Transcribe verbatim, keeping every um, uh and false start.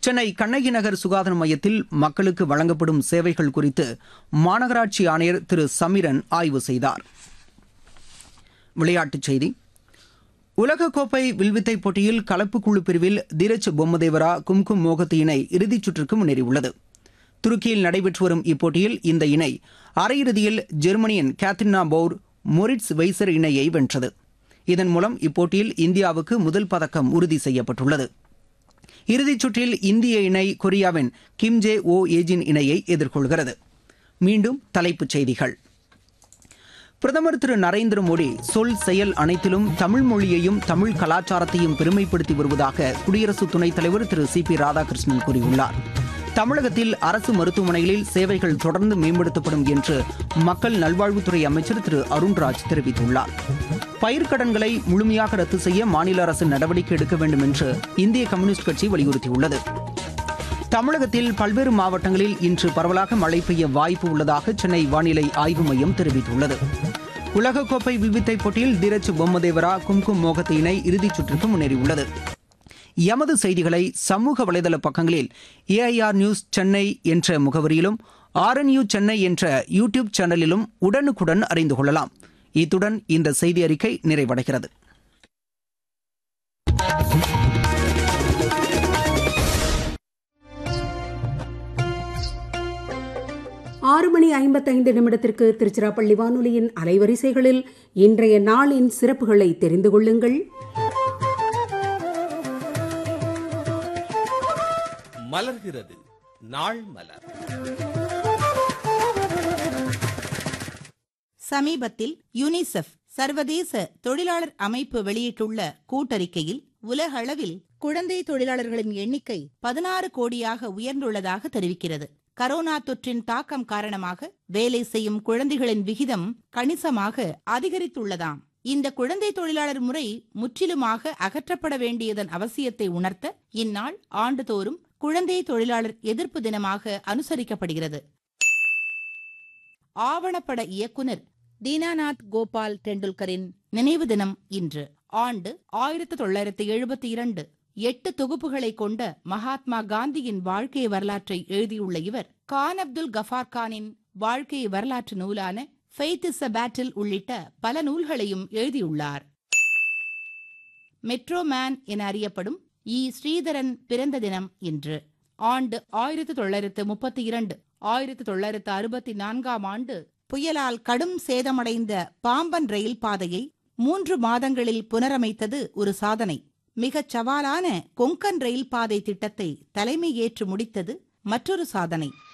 சென்னை கண்ணகி நகர் சுகாதார மையத்தில் மக்களுக்கு வழங்கப்படும் சேவைகள் குறித்து மாநகராட்சி ஆணையர் திரு சமிரன் ஆய்வு செய்தார். விளையாட்டுச் செய்தி. உலகக்கோப்பை வில்வித்தை போட்டியில் கலப்பு குழு பிரிவில் தீரஜ் பொம்மதேவரா கும்கும் மோகத் இணை இறுதிச் சுற்றுக்கு முன்னேறியுள்ளது. துருக்கியில் நடைபெற்று வரும் இப்போட்டியில் இந்த இணை அரையிறுதியில் ஜெர்மனியின் கேத்ரினா பவுர் மொரிட்ஸ் வைசர் இணையை வென்றது. இதன் மூலம் இப்போட்டியில் இந்தியாவுக்கு முதல் பதக்கம் உறுதி செய்யப்பட்டுள்ளது. இறுதிச் சுற்றில் இந்திய இணை கொரியாவின் கிம் ஜே ஓ ஏஜின் இணையை எதிர்கொள்கிறது. மீண்டும் தலைப்புச் செய்திகள். பிரதமர் திரு நரேந்திர மோடி சொல் செயல் அனைத்திலும் தமிழ் மொழியையும் தமிழ் கலாச்சாரத்தையும் பெருமைப்படுத்தி வருவதாக குடியரசு துணைத் தலைவர் திரு சி பி ராதாகிருஷ்ணன் கூறியுள்ளார். தமிழகத்தில் அரசு மருத்துவமனைகளில் சேவைகள் தொடர்ந்து மேம்படுத்தப்படும் என்று மக்கள் நல்வாழ்வுத்துறை அமைச்சர் திரு அருண்ராஜ் தெரிவித்துள்ளார். பயிர்க்கடன்களை முழுமையாக ரத்து செய்ய மாநில அரசு நடவடிக்கை எடுக்க வேண்டும் என்று இந்திய கம்யூனிஸ்ட் கட்சி வலியுறுத்தியுள்ளது. தமிழகத்தில் பல்வேறு மாவட்டங்களில் இன்று பரவலாக மழை பெய்ய வாய்ப்பு உள்ளதாக சென்னை வானிலை ஆய்வு மையம் தெரிவித்துள்ளது. உலகக்கோப்பை வில்வித்தை போட்டியில் தீரஜ் பொம்மதேவரா கும்கும் மோகத் இணை இறுதிச் சுற்றுக்கு முன்னேறியுள்ளது. எமது செய்திகளை சமூக வலைதள பக்கங்களில் ஏஐஆர் நியூஸ் சென்னை என்ற முகவரியிலும் ஆர்என்யூ சென்னை என்ற யூ டியூப் சேனலிலும் உடனுக்குடன் அறிந்து கொள்ளலாம். இத்துடன் இந்த செய்தி அறிக்கை நிறைவடைகிறது. ஆறு மணி ஐம்பத்தைந்து நிமிடத்திற்கு திருச்சிராப்பள்ளி வானொலியின் அலைவரிசைகளில் இன்றைய நாளின் சிறப்புகளை தெரிந்து கொள்ளுங்கள். மலர்கிறது நாள் மலர். சமீபத்தில் யுனிசெஃப் சர்வதேச தொழிலாளர் அமைப்பு வெளியிட்டுள்ள கூட்டறிக்கையில் உலக அளவில் குழந்தை தொழிலாளர்களின் எண்ணிக்கை பதினாறு கோடியாக உயர்ந்துள்ளதாக தெரிவிக்கிறது. கரோனா தொற்றின் தாக்கம் காரணமாக வேலை செய்யும் குழந்தைகளின் விகிதம் கணிசமாக அதிகரித்துள்ளதாம். இந்த குழந்தை தொழிலாளர் முறை முற்றிலுமாக அகற்றப்பட வேண்டியதன் அவசியத்தை உணர்த்த இந்நாள் ஆண்டுதோறும் குழந்தை தொழிலாளர் எதிர்ப்பு தினமாக அனுசரிக்கப்படுகிறது. ஆவணப்பட இயக்குனர் தீனாநாத் கோபால் டெண்டுல்கரின் நினைவு தினம் இன்று. ஆண்டு ஆயிரத்தி தொள்ளாயிரத்தி எழுபத்தி இரண்டு. எட்டு தொகுப்புகளை கொண்ட மகாத்மா காந்தியின் வாழ்க்கை வரலாற்றை எழுதியுள்ள இவர் கான் அப்துல் கஃபார் கானின் வாழ்க்கை வரலாற்று நூலான ஃபெய்த் இஸ் அ பேட்டில் உள்ளிட்ட பல நூல்களையும் எழுதியுள்ளார். மெட்ரோ மேன் என அறியப்படும் இ ஸ்ரீதரன் பிறந்த தினம் இன்று. ஆண்டு ஆயிரத்தி தொள்ளாயிரத்து முப்பத்தி இரண்டு. ஆயிரத்தி தொள்ளாயிரத்து அறுபத்தி நான்காம் ஆண்டு புயலால் கடும் சேதமடைந்த பாம்பன் ரயில் பாதையை மூன்று மாதங்களில் புனரமைத்தது ஒரு சாதனை. மிகச் சவாலான கொங்கன் ரயில் பாதை திட்டத்தை தலைமை ஏற்று முடித்தது மற்றொரு சாதனை.